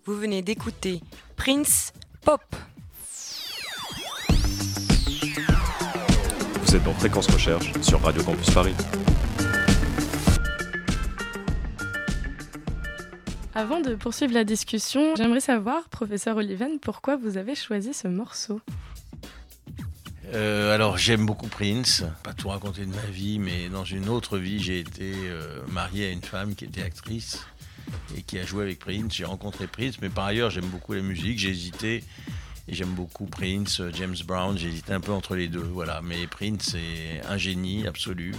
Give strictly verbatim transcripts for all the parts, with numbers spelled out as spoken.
Vous venez d'écouter Prince Pop. Vous êtes dans Fréquence Recherche sur Radio Campus Paris. Avant de poursuivre la discussion, j'aimerais savoir, professeur Oliven, pourquoi vous avez choisi ce morceau ? Euh, alors j'aime beaucoup Prince, pas tout raconter de ma vie, mais dans une autre vie j'ai été euh, marié à une femme qui était actrice et qui a joué avec Prince. J'ai rencontré Prince, mais par ailleurs j'aime beaucoup la musique, j'ai hésité et j'aime beaucoup Prince, James Brown, j'ai hésité un peu entre les deux, voilà. Mais Prince est un génie absolu.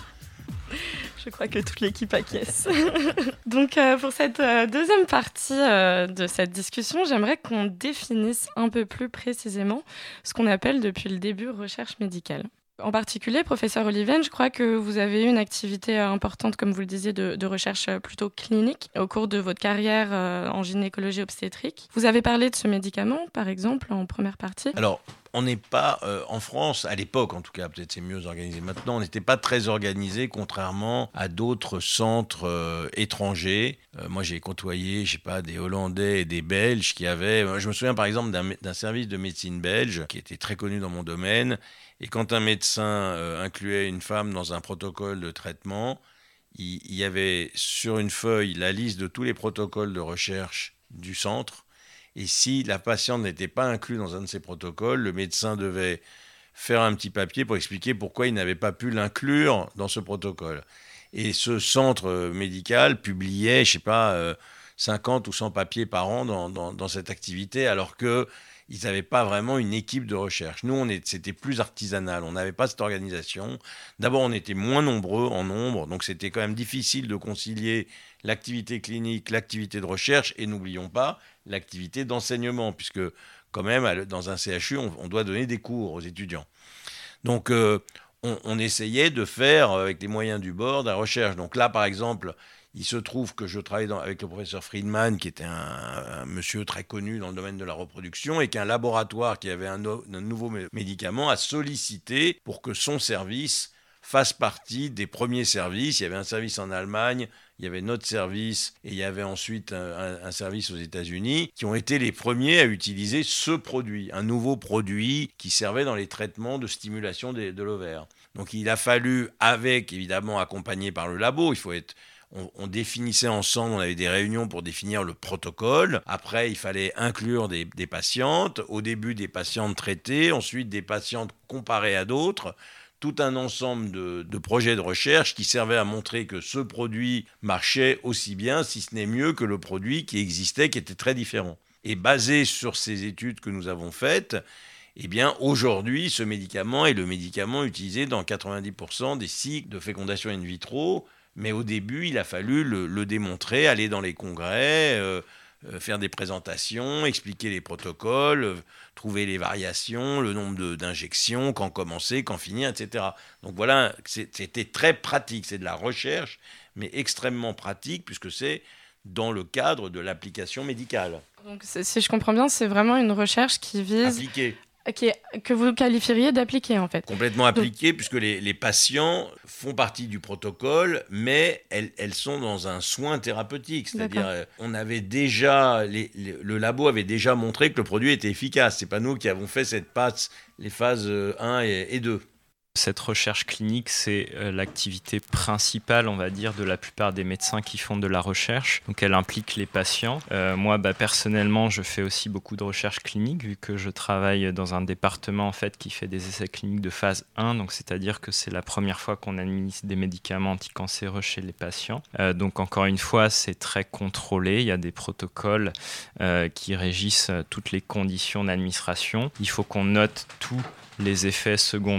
Je crois que toute l'équipe acquiesce. Donc euh, pour cette euh, deuxième partie euh, de cette discussion, j'aimerais qu'on définisse un peu plus précisément ce qu'on appelle depuis le début recherche médicale. En particulier, professeur Oliven, je crois que vous avez eu une activité importante, comme vous le disiez, de, de recherche plutôt clinique au cours de votre carrière euh, en gynécologie obstétrique. Vous avez parlé de ce médicament, par exemple, en première partie. Alors, on n'est pas, euh, en France, à l'époque en tout cas, peut-être c'est mieux organisé maintenant, on n'était pas très organisé, contrairement à d'autres centres euh, étrangers. Euh, moi, j'ai côtoyé, je sais pas, des Hollandais et des Belges qui avaient... Je me souviens par exemple d'un, d'un service de médecine belge qui était très connu dans mon domaine. Et quand un médecin euh, incluait une femme dans un protocole de traitement, il, il y avait sur une feuille la liste de tous les protocoles de recherche du centre. Et si la patiente n'était pas inclue dans un de ces protocoles, le médecin devait faire un petit papier pour expliquer pourquoi il n'avait pas pu l'inclure dans ce protocole. Et ce centre médical publiait, je ne sais pas, euh, cinquante ou cent papiers par an dans, dans, dans cette activité, alors que ils n'avaient pas vraiment une équipe de recherche. Nous, on est, c'était plus artisanal. On n'avait pas cette organisation. D'abord, on était moins nombreux en nombre, donc c'était quand même difficile de concilier l'activité clinique, l'activité de recherche, et n'oublions pas l'activité d'enseignement, puisque quand même, dans un C H U, on, on doit donner des cours aux étudiants. Donc, euh, on, on essayait de faire, avec les moyens du bord, de la recherche. Donc là, par exemple... Il se trouve que je travaille dans, avec le professeur Friedman, qui était un, un monsieur très connu dans le domaine de la reproduction, et qu'un laboratoire qui avait un, no, un nouveau médicament a sollicité pour que son service fasse partie des premiers services. Il y avait un service en Allemagne, il y avait notre service, et il y avait ensuite un, un, un service aux États-Unis, qui ont été les premiers à utiliser ce produit, un nouveau produit qui servait dans les traitements de stimulation des, de l'ovaire. Donc il a fallu, avec évidemment accompagné par le labo, il faut être... On, on définissait ensemble, on avait des réunions pour définir le protocole. Après, il fallait inclure des, des patientes. Au début, des patientes traitées, ensuite des patientes comparées à d'autres. Tout un ensemble de, de projets de recherche qui servaient à montrer que ce produit marchait aussi bien, si ce n'est mieux, que le produit qui existait, qui était très différent. Et basé sur ces études que nous avons faites, eh bien, aujourd'hui, ce médicament est le médicament utilisé dans quatre-vingt-dix pour cent des cycles de fécondation in vitro. Mais au début, il a fallu le, le démontrer, aller dans les congrès, euh, euh, faire des présentations, expliquer les protocoles, euh, trouver les variations, le nombre de, d'injections, quand commencer, quand finir, et cetera. Donc voilà, c'est, c'était très pratique. C'est de la recherche, mais extrêmement pratique, puisque c'est dans le cadre de l'application médicale. Donc si je comprends bien, c'est vraiment une recherche qui vise... Appliquée. Qui est, que vous qualifieriez d'appliqué, en fait. Complètement appliqué, puisque les, les patients font partie du protocole, mais elles, elles sont dans un soin thérapeutique. C'est-à-dire, euh, on avait déjà, les, les, le labo avait déjà montré que le produit était efficace. Ce n'est pas nous qui avons fait cette passe, les phases un et, et deux. Cette recherche clinique, c'est euh, l'activité principale, on va dire, de la plupart des médecins qui font de la recherche. Donc, elle implique les patients. Euh, moi, bah, personnellement, je fais aussi beaucoup de recherche clinique, vu que je travaille dans un département en fait, qui fait des essais cliniques de phase un. Donc, c'est-à-dire que c'est la première fois qu'on administre des médicaments anticancéreux chez les patients. Euh, donc, encore une fois, c'est très contrôlé. Il y a des protocoles euh, qui régissent toutes les conditions d'administration. Il faut qu'on note tous les effets secondaires